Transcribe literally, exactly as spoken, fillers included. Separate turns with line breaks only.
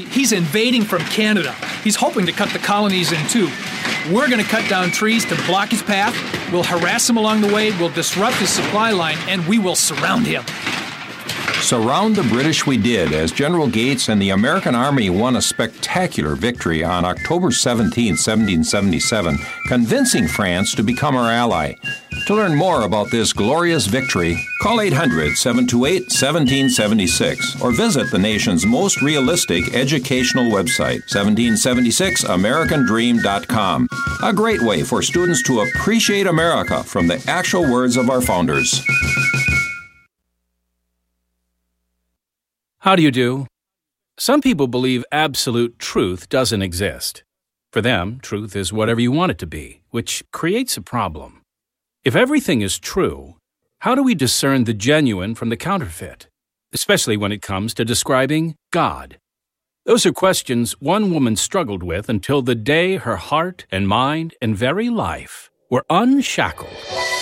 He's invading from Canada. He's hoping to cut the colonies in two. We're going to cut down trees to block his path. We'll harass him along the way. We'll disrupt his supply line, and we will surround him.
Surround the British we did, as General Gates and the American Army won a spectacular victory on October seventeenth, seventeen seventy-seven, convincing France to become our ally. To learn more about this glorious victory, call eight hundred, seven two eight, one seven seven six or visit the nation's most realistic educational website, seventeen seventy-six american dream dot com. A great way for students to appreciate America from the actual words of our founders.
How do you do? Some people believe absolute truth doesn't exist. For them, truth is whatever you want it to be, which creates a problem. If everything is true, how do we discern the genuine from the counterfeit, especially when it comes to describing God? Those are questions one woman struggled with until the day her heart and mind and very life were unshackled.